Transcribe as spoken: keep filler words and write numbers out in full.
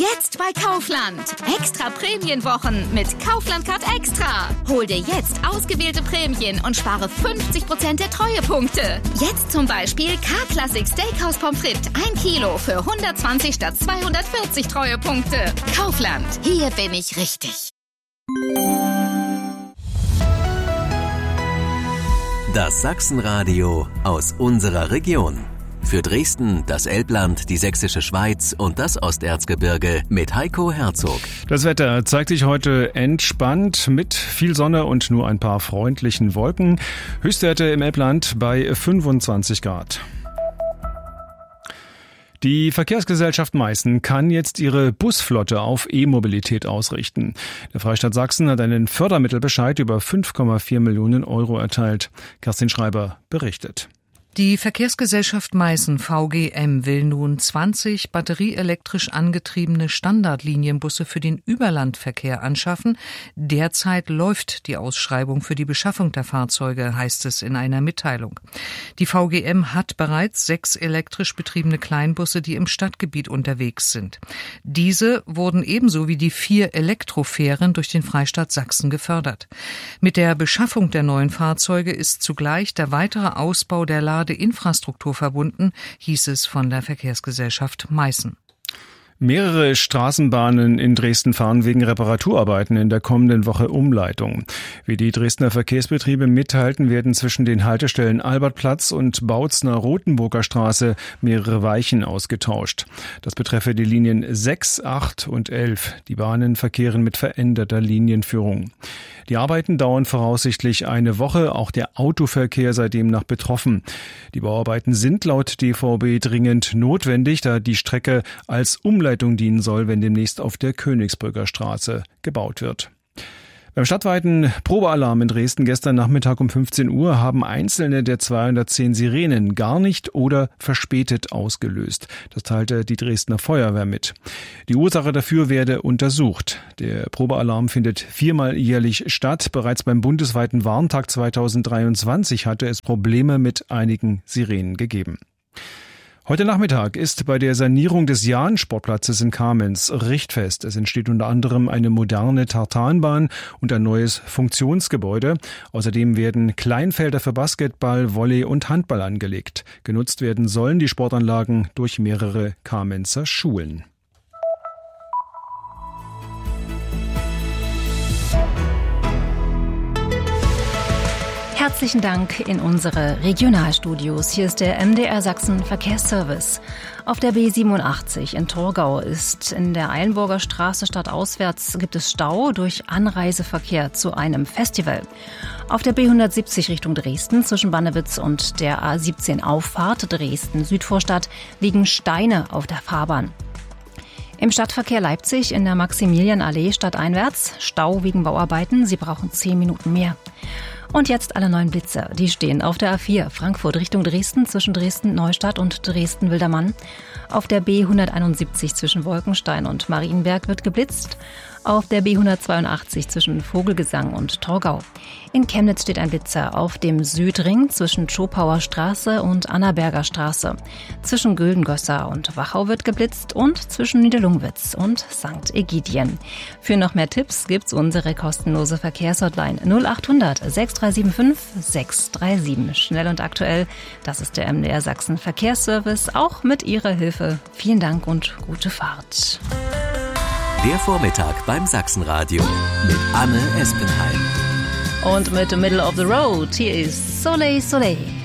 Jetzt bei Kaufland. Extra Prämienwochen mit Kaufland Card Extra. Hol dir jetzt ausgewählte Prämien und spare fünfzig Prozent der Treuepunkte. Jetzt zum Beispiel K-Classic Steakhouse Pommes frites ein Kilo für hundertzwanzig statt zweihundertvierzig Treuepunkte. Kaufland. Hier bin ich richtig. Das Sachsenradio aus unserer Region. Für Dresden, das Elbland, die Sächsische Schweiz und das Osterzgebirge mit Heiko Herzog. Das Wetter zeigt sich heute entspannt mit viel Sonne und nur ein paar freundlichen Wolken. Höchstwerte im Elbland bei fünfundzwanzig Grad. Die Verkehrsgesellschaft Meißen kann jetzt ihre Busflotte auf E-Mobilität ausrichten. Der Freistaat Sachsen hat einen Fördermittelbescheid über fünf Komma vier Millionen Euro erteilt. Kerstin Schreiber berichtet. Die Verkehrsgesellschaft Meißen V G M will nun zwanzig batterieelektrisch angetriebene Standardlinienbusse für den Überlandverkehr anschaffen. Derzeit läuft die Ausschreibung für die Beschaffung der Fahrzeuge, heißt es in einer Mitteilung. Die V G M hat bereits sechs elektrisch betriebene Kleinbusse, die im Stadtgebiet unterwegs sind. Diese wurden ebenso wie die vier Elektrofähren durch den Freistaat Sachsen gefördert. Mit der Beschaffung der neuen Fahrzeuge ist zugleich der weitere Ausbau der Ladeinfrastruktur verbunden, hieß es von der Verkehrsgesellschaft Meißen. Mehrere Straßenbahnen in Dresden fahren wegen Reparaturarbeiten in der kommenden Woche Umleitung. Wie die Dresdner Verkehrsbetriebe mitteilten, werden zwischen den Haltestellen Albertplatz und Bautzner Rotenburger Straße mehrere Weichen ausgetauscht. Das betreffe die Linien sechs, acht und elf. Die Bahnen verkehren mit veränderter Linienführung. Die Arbeiten dauern voraussichtlich eine Woche. Auch der Autoverkehr sei demnach betroffen. Die Bauarbeiten sind laut D V B dringend notwendig, da die Strecke als Umleitung dienen soll, wenn demnächst auf der Königsbrücker Straße gebaut wird. Beim stadtweiten Probealarm in Dresden gestern Nachmittag um fünfzehn Uhr haben einzelne der zweihundertzehn Sirenen gar nicht oder verspätet ausgelöst. Das teilte die Dresdner Feuerwehr mit. Die Ursache dafür werde untersucht. Der Probealarm findet viermal jährlich statt. Bereits beim bundesweiten Warntag zweitausenddreiundzwanzig hatte es Probleme mit einigen Sirenen gegeben. Heute Nachmittag ist bei der Sanierung des Jahn-Sportplatzes in Kamenz Richtfest. Es entsteht unter anderem eine moderne Tartanbahn und ein neues Funktionsgebäude. Außerdem werden Kleinfelder für Basketball, Volley und Handball angelegt. Genutzt werden sollen die Sportanlagen durch mehrere Kamenzer Schulen. Herzlichen Dank in unsere Regionalstudios. Hier ist der M D R Sachsen Verkehrsservice. Auf der B siebenundachtzig in Torgau ist in der Eilenburger Straße stadtauswärts gibt es Stau durch Anreiseverkehr zu einem Festival. Auf der B hundertsiebzig Richtung Dresden zwischen Bannewitz und der A siebzehn Auffahrt Dresden Südvorstadt liegen Steine auf der Fahrbahn. Im Stadtverkehr Leipzig in der Maximilianallee stadteinwärts Stau wegen Bauarbeiten. Sie brauchen zehn Minuten mehr. Und jetzt alle neuen Blitzer. Die stehen auf der A vier Frankfurt Richtung Dresden zwischen Dresden-Neustadt und Dresden-Wildermann. Auf der B hunderteinundsiebzig zwischen Wolkenstein und Marienberg wird geblitzt. Auf der B hundertzweiundachtzig zwischen Vogelgesang und Torgau. In Chemnitz steht ein Blitzer auf dem Südring zwischen Schopauer Straße und Annaberger Straße. Zwischen Güldengösser und Wachau wird geblitzt und zwischen Niederlungwitz und Sankt Egidien. Für noch mehr Tipps gibt's unsere kostenlose Verkehrshotline null achthundert sechs drei sieben fünf sechs drei sieben. Schnell und aktuell, das ist der M D R Sachsen Verkehrsservice, auch mit Ihrer Hilfe. Vielen Dank und gute Fahrt. Der Vormittag beim Sachsenradio mit Anne Espenheim. Und mit Middle of the Road, hier ist Soleil Soleil.